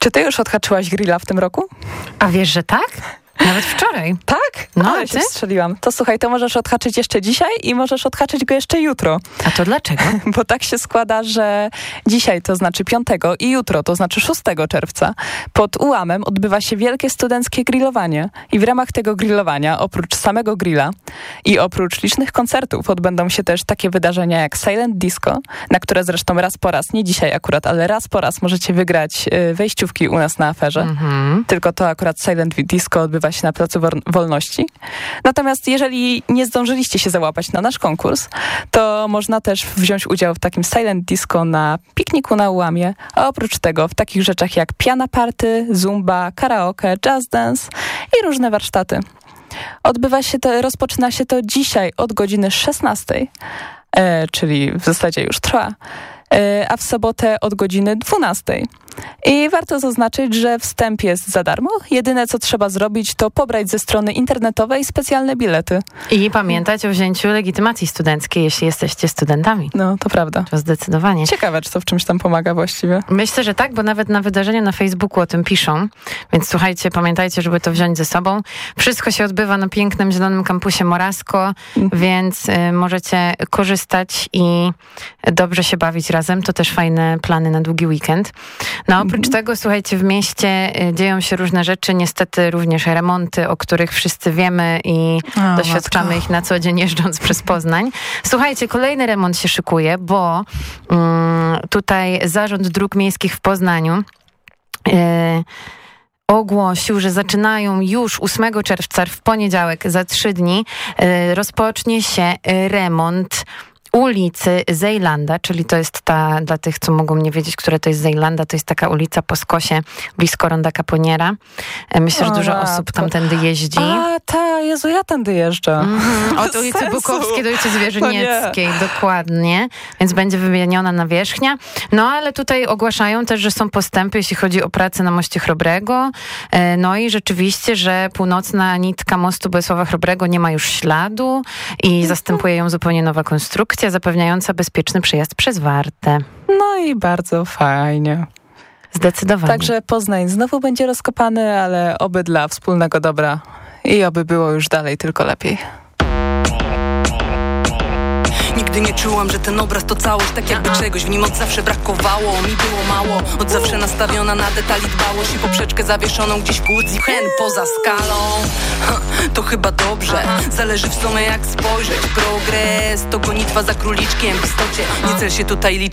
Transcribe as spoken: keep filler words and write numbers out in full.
Czy ty już odhaczyłaś grilla w tym roku? A wiesz, że tak? Nawet wczoraj. Tak? No, ale się strzeliłam. To słuchaj, to możesz odhaczyć jeszcze dzisiaj i możesz odhaczyć go jeszcze jutro. A to dlaczego? Bo tak się składa, że dzisiaj, to znaczy piątego i jutro, to znaczy szóstego czerwca, pod U A M-em odbywa się wielkie studenckie grillowanie. I w ramach tego grillowania, oprócz samego grilla i oprócz licznych koncertów, odbędą się też takie wydarzenia jak Silent Disco, na które zresztą raz po raz, nie dzisiaj akurat, ale raz po raz możecie wygrać wejściówki u nas na aferze. Mhm. Tylko to akurat Silent Disco odbywa się na Placu Wolności. Natomiast jeżeli nie zdążyliście się załapać na nasz konkurs, to można też wziąć udział w takim Silent Disco na pikniku na ułamie, a oprócz tego w takich rzeczach jak piana party, zumba, karaoke, jazz dance i różne warsztaty. Odbywa się to, rozpoczyna się to dzisiaj od godziny szesnastej, e, czyli w zasadzie już trwa, e, a w sobotę od godziny dwunastej. I warto zaznaczyć, że wstęp jest za darmo. Jedyne, co trzeba zrobić, to pobrać ze strony internetowej specjalne bilety. I pamiętać o wzięciu legitymacji studenckiej, jeśli jesteście studentami. No, to prawda. To zdecydowanie. Ciekawe, czy to w czymś tam pomaga właściwie. Myślę, że tak, bo nawet na wydarzeniu na Facebooku o tym piszą. Więc słuchajcie, pamiętajcie, żeby to wziąć ze sobą. Wszystko się odbywa na pięknym, zielonym kampusie Morasko, mm. więc y, możecie korzystać i dobrze się bawić razem. To też fajne plany na długi weekend. No oprócz mm-hmm. tego, słuchajcie, w mieście dzieją się różne rzeczy, niestety również remonty, o których wszyscy wiemy i o, doświadczamy matko. ich na co dzień jeżdżąc przez Poznań. Słuchajcie, kolejny remont się szykuje, bo um, tutaj Zarząd Dróg Miejskich w Poznaniu yy, ogłosił, że zaczynają już ósmego czerwca, w poniedziałek, za trzy dni, yy, rozpocznie się remont ulicy Zejlanda, czyli to jest ta, dla tych, co mogą nie wiedzieć, które to jest Zejlanda, to jest taka ulica po skosie blisko Ronda Caponiera. Myślę, że o, dużo ja, osób to... tamtędy jeździ. A, ta, Jezu, ja tędy jeżdżę. Mm-hmm. Od ulicy sensu. Bukowskiej do ulicy Zwierzynieckiej, dokładnie. Więc będzie wymieniona nawierzchnia. No, ale tutaj ogłaszają też, że są postępy, jeśli chodzi o pracę na moście Chrobrego. No i rzeczywiście, że północna nitka mostu Bolesława Chrobrego nie ma już śladu i zastępuje ją zupełnie nowa konstrukcja, zapewniająca bezpieczny przejazd przez Wartę. No i bardzo fajnie. Zdecydowanie. Także Poznań znowu będzie rozkopany, ale oby dla wspólnego dobra i oby było już dalej tylko lepiej. Nigdy nie czułam, że ten obraz to całość, tak jakby czegoś w nim od zawsze brakowało. Mi było mało, od zawsze nastawiona na detali dbałość i poprzeczkę zawieszoną gdzieś w kłódzi hen poza skalą. Ha, to chyba dobrze, zależy w sumie jak spojrzeć. Progres to gonitwa za króliczkiem w istocie. Nie cel się tutaj liczy